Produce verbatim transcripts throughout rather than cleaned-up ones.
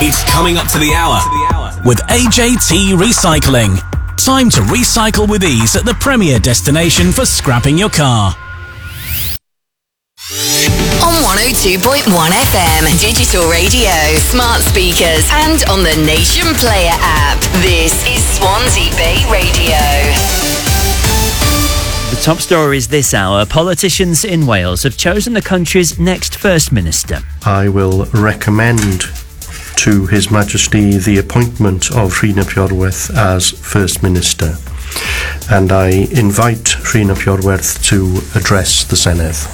It's coming up to the hour with A J T Recycling. Time to recycle with ease at the premier destination for scrapping your car. On one oh two point one F M, digital radio, smart speakers, and on the Nation Player app. This is Swansea Bay Radio. The top stories this hour. Politicians in Wales have chosen the country's next First Minister. I will recommend to His Majesty the appointment of Rhina Pyorwerth as First Minister, and I invite Rhina Pyorwerth to address the Senedd.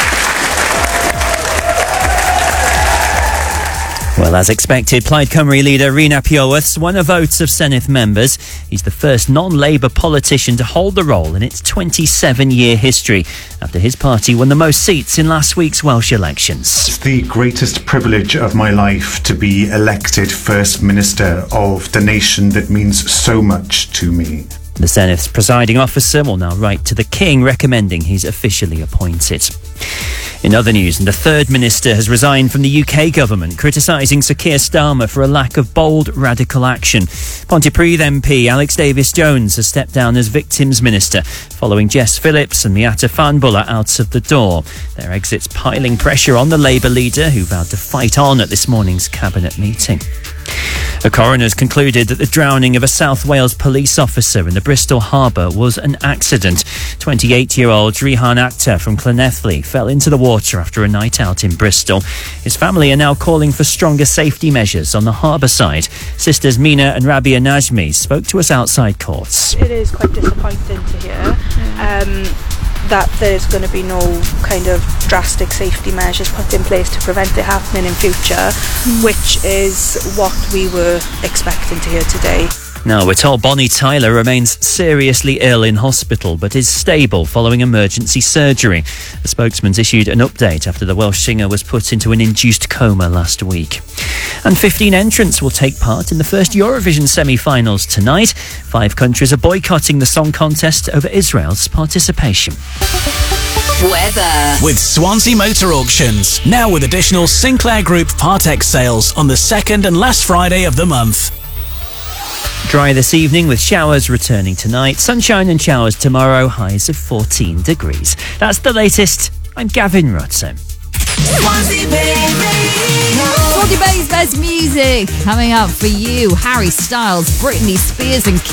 Well, as expected, Plaid Cymru leader Rhina Pyorwerth won a vote of Senedd members. He's the first non-Labour politician to hold the role in its twenty-seven-year history, after his party won the most seats in last week's Welsh elections. It's the greatest privilege of my life to be elected First Minister of the nation that means so much to me. The Sennedd's presiding officer will now write to the King recommending he's officially appointed. In other news, the third minister has resigned from the U K government, criticising Sir Keir Starmer for a lack of bold, radical action. Pontypridd M P Alex Davies-Jones has stepped down as Victims Minister, following Jess Phillips and Miata Fanbulla out of the door. Their exit's piling pressure on the Labour leader, who vowed to fight on at this morning's cabinet meeting. A coroner's concluded that the drowning of a South Wales police officer in the Bristol Harbour was an accident. twenty-eight-year-old Rihan Akhtar from Llanelli fell into the water after a night out in Bristol. His family are now calling for stronger safety measures on the harbour side. Sisters Mina and Rabia Najmi spoke to us outside courts. It is quite disappointing to hear um, that there's going to be no kind of drastic safety measures put in place to prevent it happening in future, mm. which is what we were expecting to hear today. Now, we're told Bonnie Tyler remains seriously ill in hospital but is stable following emergency surgery. The spokesman's issued an update after the Welsh singer was put into an induced coma last week. And fifteen entrants will take part in the first Eurovision semi-finals tonight. Five countries are boycotting the song contest over Israel's participation. Weather. With Swansea Motor Auctions, now with additional Sinclair Group Part-X sales on the second and last Friday of the month. Dry this evening with showers returning tonight. Sunshine and showers tomorrow, highs of fourteen degrees. That's the latest. I'm Gavin Rutson. Swansea Bay Radio. Swansea Bay's best music coming up for you. Harry Styles, Britney Spears and